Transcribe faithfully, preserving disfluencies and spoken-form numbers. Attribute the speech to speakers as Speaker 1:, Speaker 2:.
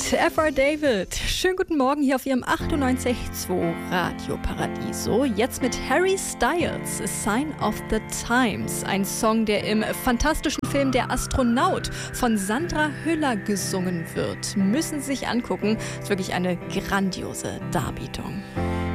Speaker 1: F R David. Schönen guten Morgen hier auf Ihrem achtundneunzig Komma zwei Radio Paradiso. Jetzt mit Harry Styles, A Sign of the Times. Ein Song, der im fantastischen Film Der Astronaut von Sandra Hüller gesungen wird. Müssen Sie sich angucken. Ist wirklich eine grandiose Darbietung.